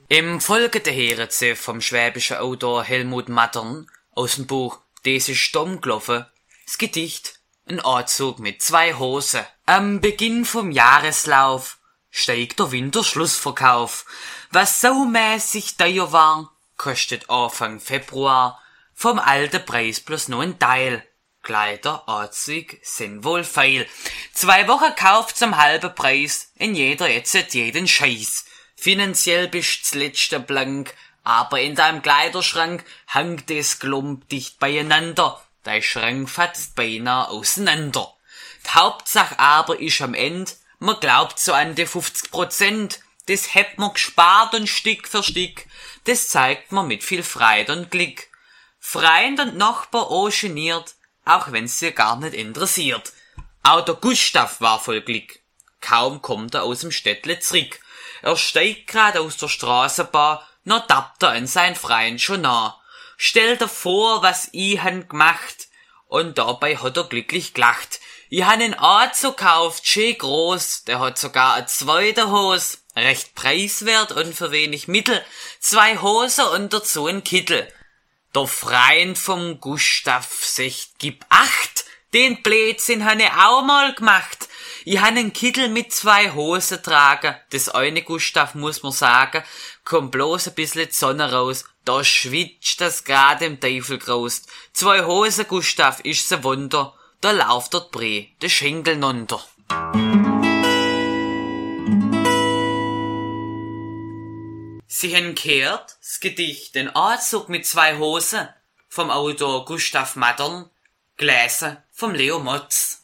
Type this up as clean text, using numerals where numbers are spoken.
Im folgenden hören Sie vom schwäbischen Autor Helmut Mattern aus dem Buch Des ist dumm gelaufen das Gedicht Ein Anzug mit 2 Hosen. Am Beginn vom Jahreslauf steigt der Winterschlussverkauf. Was saumäßig teuer war, kostet Anfang Februar vom alten Preis bloß nur ein Teil. Kleider, Anzug sind wohl feil. 2 Wochen kauft zum halben Preis, in jeder jetzt jeden Scheiß. Finanziell bist zuletzt blank, aber in deinem Kleiderschrank hangt es Klump dicht beieinander. Dein Schrank fatzt beinahe auseinander. Die Hauptsache aber ist am Ende, man glaubt so an die 50%. Das hat man gespart und Stück für Stück. Das zeigt man mit viel Freude und Glück. Freund und Nachbar auch geniert, auch wenn's sie gar nicht interessiert. Auch der Gustav war voll Glück. Kaum kommt er aus dem Städtle zurück. Er steigt grad aus der Straßenbahn, noch tappt er an sein Freund schon nah. Stellt er vor, was ich han gemacht, und dabei hat er glücklich gelacht. Ich han einen Anzug gekauft, schön groß, der hat sogar eine zweite Hose, recht preiswert und für wenig Mittel, 2 Hosen und dazu ein Kittel. Der Freund vom Gustav sagt, gib acht, den Blödsinn han ich auch mal gemacht. Ich han einen Kittel mit 2 Hosen tragen. Das eine Gustav, muss man sagen, kommt bloß ein bisschen die Sonne raus. Da schwitzt das grad im Teufel graust. 2 Hosen, Gustav, ist ein Wunder. Da lauft der Bree, der Schenkel nunter. Sie haben gehört, das Gedicht Den Anzug mit 2 Hosen vom Autor Gustav Mattern, gelesen vom Leo Motz.